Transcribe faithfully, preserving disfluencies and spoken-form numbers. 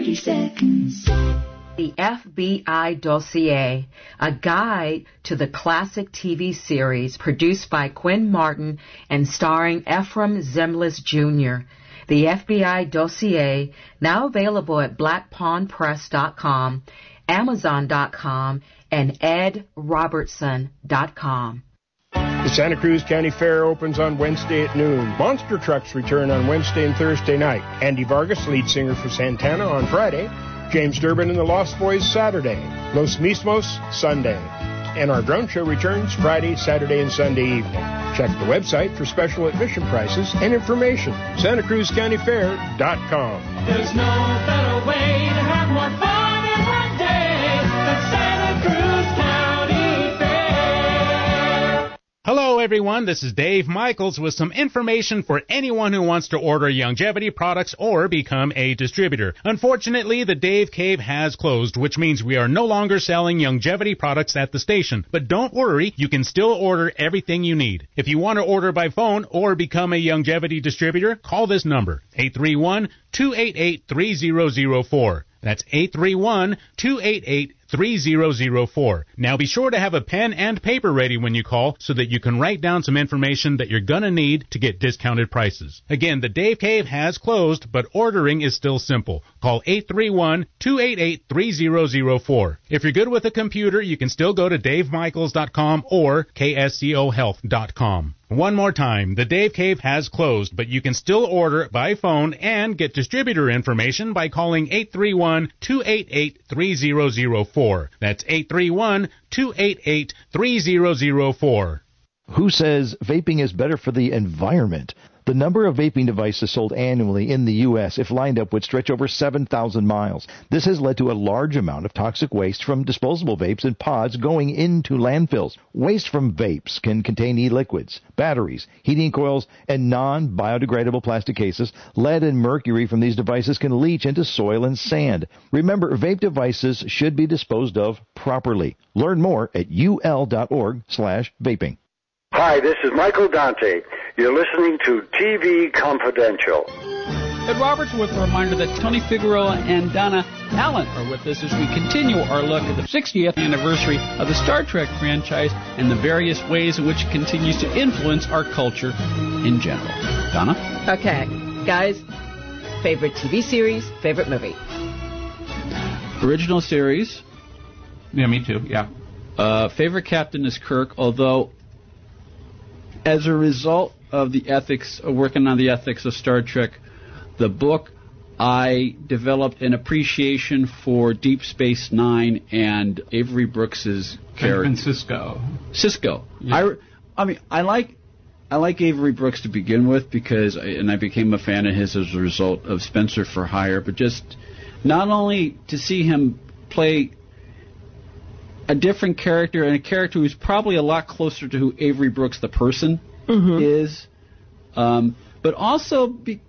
thirty seconds. The F B I Dossier, a guide to the classic T V series produced by Quinn Martin and starring Ephraim Zimbalist Junior The F B I Dossier, now available at black pawn press dot com, amazon dot com, and ed robertson dot com. The Santa Cruz County Fair opens on Wednesday at noon. Monster trucks return on Wednesday and Thursday night. Andy Vargas, lead singer for Santana, on Friday. James Durbin and the Lost Boys Saturday. Los Mismos Sunday. And our drone show returns Friday, Saturday, and Sunday evening. Check the website for special admission prices and information. Santa Cruz County Fair dot com. There's no better way to have more fun in one day than Santa Cruz County Fair. Hello, everyone. This is Dave Michaels with some information for anyone who wants to order Youngevity products or become a distributor. Unfortunately, the Dave Cave has closed, which means we are no longer selling Youngevity products at the station. But don't worry, you can still order everything you need. If you want to order by phone or become a Youngevity distributor, call this number, eight three one, two eight eight, three zero zero four. That's eight three one, two eight eight, three zero zero four. Now be sure to have a pen and paper ready when you call so that you can write down some information that you're going to need to get discounted prices. Again, the Dave Cave has closed, but ordering is still simple. Call eight three one, two eight eight, three zero zero four. If you're good with a computer, you can still go to dave michaels dot com or k s c o health dot com. One more time, the Dave Cave has closed, but you can still order by phone and get distributor information by calling eight three one, two eight eight, three zero zero four. That's eight three one, two eight eight, three zero zero four. Who says vaping is better for the environment? The number of vaping devices sold annually in the U S, if lined up, would stretch over seven thousand miles. This has led to a large amount of toxic waste from disposable vapes and pods going into landfills. Waste from vapes can contain e-liquids, batteries, heating coils, and non-biodegradable plastic cases. Lead and mercury from these devices can leach into soil and sand. Remember, vape devices should be disposed of properly. Learn more at u l dot org slash vaping. Hi, this is Michael Dante. You're listening to T V Confidential. Ed Robertson with a reminder that Tony Figueroa and Donna Allen are with us as we continue our look at the sixtieth anniversary of the Star Trek franchise and the various ways in which it continues to influence our culture in general. Donna? Okay, guys, favorite T V series, favorite movie? Original series. Yeah, me too, yeah. Uh, favorite captain is Kirk, although as a result of the ethics, of working on the ethics of Star Trek, the book, I developed an appreciation for Deep Space Nine and Avery Brooks's character. And Cisco. Cisco. Yeah. I, I mean, I like, I like Avery Brooks to begin with because, I, and I became a fan of his as a result of Spencer for Hire, but just not only to see him play a different character, and a character who's probably a lot closer to who Avery Brooks the person mm-hmm. is, um, but also be,